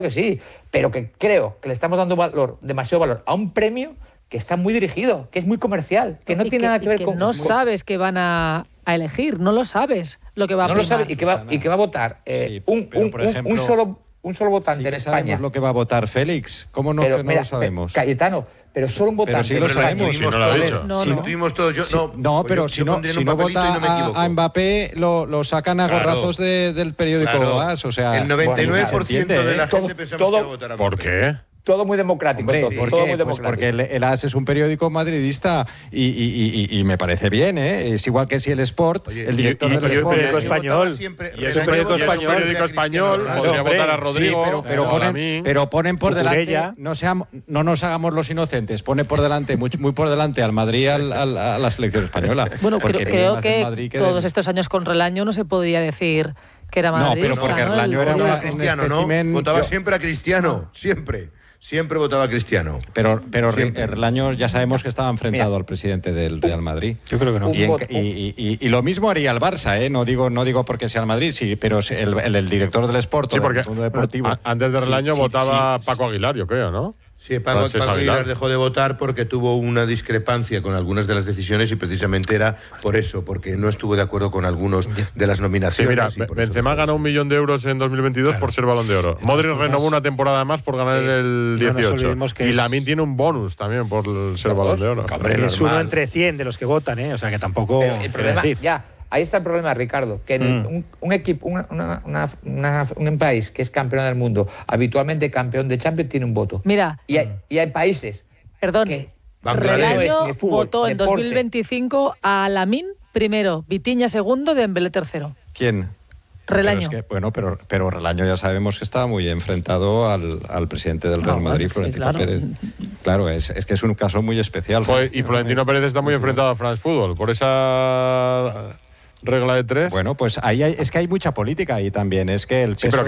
que sí, pero que creo que le estamos dando demasiado valor a un premio que está muy dirigido, que es muy comercial, que no tiene nada que ver con... No sabes que van a elegir, no lo sabes lo que va a primar. No lo sabes y que va a votar un solo votante en España. Sabemos lo que va a votar Félix. ¿Cómo no, que no lo sabemos? Cayetano, pero solo un votante. Pero sí lo sabemos. Si no lo ha dicho. Lo tuvimos todos. Pero si no vota a Mbappé, lo sacan a gorrazos del periódico AS. O sea, el 99% de la gente pensamos que va a votar a Mbappé. ¿Por qué? Todo muy democrático. Hombre, todo muy democrático. Pues porque el AS es un periódico madridista y me parece bien, ¿eh? Es igual que si el Sport, el director del Sport... Y es un periódico español. Y es un periódico español. Podría votar a Rodrigo, pero ponen por delante... No nos hagamos los inocentes. Pone por delante, muy por delante al Madrid a la selección española. Bueno, creo que todos estos años con Relaño no se podría decir que era madridista. No, pero porque Relaño era un espécimen... Votaba siempre a Cristiano, siempre votaba a Cristiano. Pero Relaño ya sabemos que estaba enfrentado al presidente del Real Madrid. Yo creo que no. Y lo mismo haría el Barça, ¿eh? No digo porque sea el Madrid, sí, pero el director del Sport, porque del mundo deportivo. Antes de Relaño votaba Paco Aguilar, yo creo, ¿no? Sí, Paco Aguilar dejó de votar porque tuvo una discrepancia con algunas de las decisiones y precisamente era por eso, porque no estuvo de acuerdo con algunos de las nominaciones. Sí, mira, Benzema ganó 1 millón de euros en 2022 por ser Balón de Oro. Modric renovó una temporada más por ganar el 18. Y Lamine tiene un bonus también por ser Balón de Oro. Es uno entre 100 de los que votan, ¿eh? O sea que tampoco... Pero el problema, ahí está el problema, Ricardo, que en un equipo, un país que es campeón del mundo, habitualmente campeón de Champions, tiene un voto. Mira. Y hay países que... Relaño votó en 2025 a Lamine primero, Vitinha segundo, Dembélé tercero. ¿Quién? Relaño. Pero Relaño ya sabemos que estaba muy enfrentado al presidente del Real Madrid, Florentino Pérez. Claro, es que es un caso muy especial. Y Florentino Pérez está muy enfrentado a France Football por esa... regla de 3. Bueno, pues ahí es que hay mucha política ahí también. Es que el peso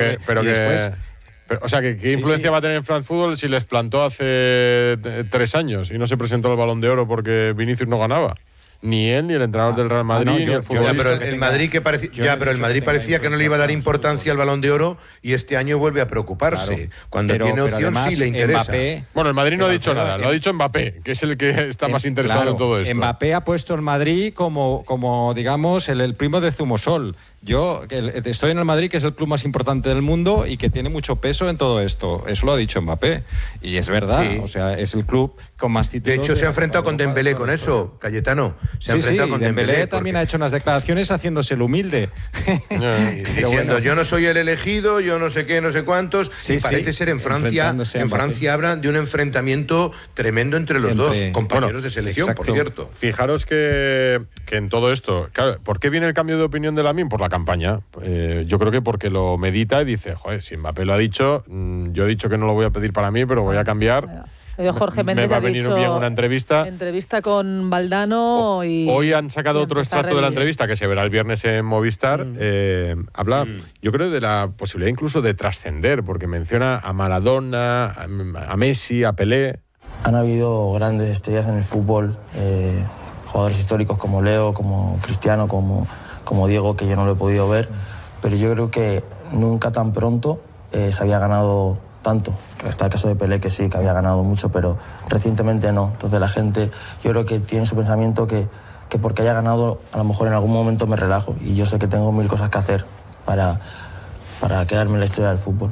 o sea, ¿qué influencia va a tener en France Football si les plantó hace 3 años y no se presentó al Balón de Oro porque Vinicius no ganaba? Ni él, ni el entrenador del Real Madrid, ni el futbolista. Pero el Madrid parecía que no le iba a dar importancia al Balón de Oro y este año vuelve a preocuparse. Cuando tiene opción sí le interesa. Bueno, el Madrid no ha dicho nada, lo ha dicho Mbappé, que es el que está más interesado en todo esto. Mbappé ha puesto el Madrid como digamos, el primo de Zumosol. Yo estoy en el Madrid, que es el club más importante del mundo y que tiene mucho peso en todo esto. Eso lo ha dicho Mbappé. Y es verdad, o sea, es el club con más títulos. De hecho, se ha enfrentado con Dembélé con eso, Cayetano. Se ha enfrentado con Dembélé también ha hecho unas declaraciones haciéndose el humilde. Diciendo, yo no soy el elegido, yo no sé qué, no sé cuántos. Y parece ser en Francia hablan de un enfrentamiento tremendo entre los dos, compañeros de selección, por cierto. Fijaros que en todo esto, claro, ¿por qué viene el cambio de opinión de Lamine? Por la campaña. Yo creo que porque lo medita y dice, joder, si Mbappé lo ha dicho, yo he dicho que no lo voy a pedir para mí, pero voy a cambiar. Jorge Méndez me va a venir bien una entrevista. Entrevista con Valdano y... Hoy han sacado otro extracto de la entrevista que se verá el viernes en Movistar. Habla, yo creo, de la posibilidad incluso de trascender, porque menciona a Maradona, a Messi, a Pelé. Han habido grandes estrellas en el fútbol, jugadores históricos como Leo, como Cristiano, como Diego, que yo no lo he podido ver, pero yo creo que nunca tan pronto se había ganado tanto. Está el caso de Pelé, que sí, que había ganado mucho, pero recientemente no. Entonces la gente, yo creo que tiene su pensamiento que porque haya ganado, a lo mejor en algún momento me relajo, y yo sé que tengo 1000 cosas que hacer para quedarme en la historia del fútbol.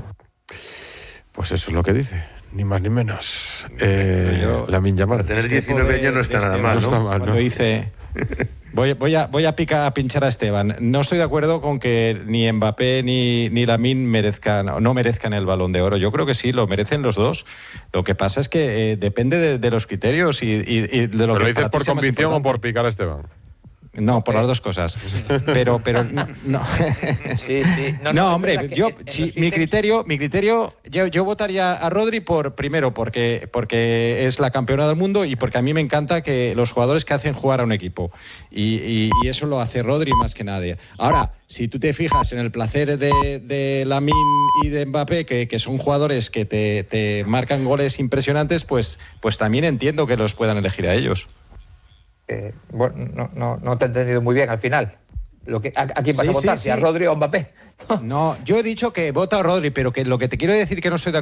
Pues eso es lo que dice, ni más ni menos. Lamine Yamal. Para tener 19 años no está nada mal, ¿no? Está mal, ¿no? Cuando dice... Voy a pinchar a Esteban. No estoy de acuerdo con que ni Mbappé ni Lamine no merezcan el Balón de Oro. Yo creo que sí, lo merecen los dos. Lo que pasa es que depende de los criterios y de lo ¿Pero que lo dices por convicción o por picar a Esteban? No, por las dos cosas. Pero no. Sí. No, hombre, mi criterio, yo votaría a Rodri primero porque es la campeona del mundo y porque a mí me encanta que los jugadores que hacen jugar a un equipo. Y eso lo hace Rodri más que nadie. Ahora, si tú te fijas en el placer de Lamine y de Mbappé, que son jugadores que te marcan goles impresionantes, pues también entiendo que los puedan elegir a ellos. Bueno, no te he entendido muy bien al final. ¿A quién vas a votar? ¿Si a Rodri o a Mbappé? No, yo he dicho que vota a Rodri, pero que lo que te quiero decir que no estoy de